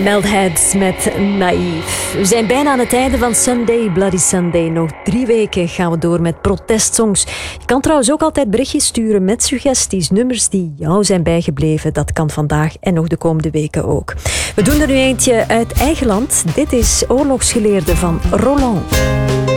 Meldheads met Naïef. We zijn bijna aan het einde van Sunday Bloody Sunday. Nog 3 weken gaan we door met protestsongs. Je kan trouwens ook altijd berichtjes sturen met suggesties, nummers die jou zijn bijgebleven. Dat kan vandaag en nog de komende weken ook. We doen er nu eentje uit eigen land. Dit is Oorlogsgeleerde van Roland.